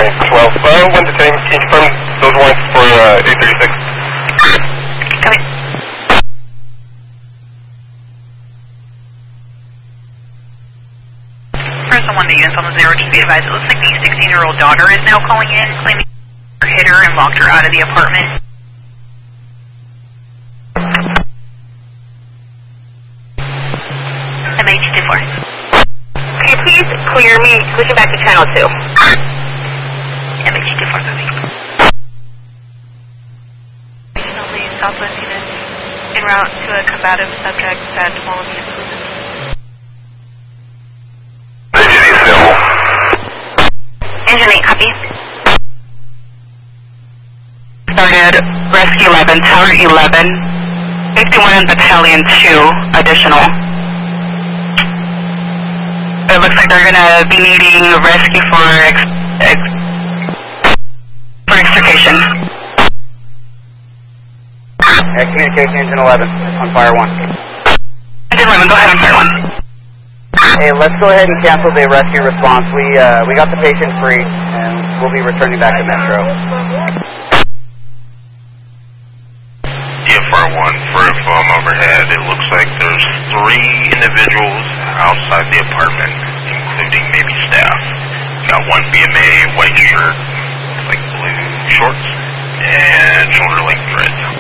12. 1 to 10, can you confirm those warrants for 836? Coming. Person 1 to units on the 0, just be advised, it looks like the 16-year-old daughter is now calling in, claiming her hit her and locked her out of the apartment. MH24. Can you please clear me, switching back to channel 2. MH24 coming. Only Southwest units en route to a combative subject at Wallaby Improvement. Engine 8, copy. Started Rescue 11, Tower 11, 51 in Battalion 2, additional. It looks like they're going to be needing rescue for extrication. Communication Engine 11 on Fire 1. Engine 11, go ahead on Fire 1. Hey, let's go ahead and cancel the rescue response. We got the patient free, and we'll be returning back to Metro. DFR 1, for info overhead, it looks like there's 3 individuals outside the apartment, including maybe staff. Got one BMA, white shirt, like blue shorts, and shoulder length dreads.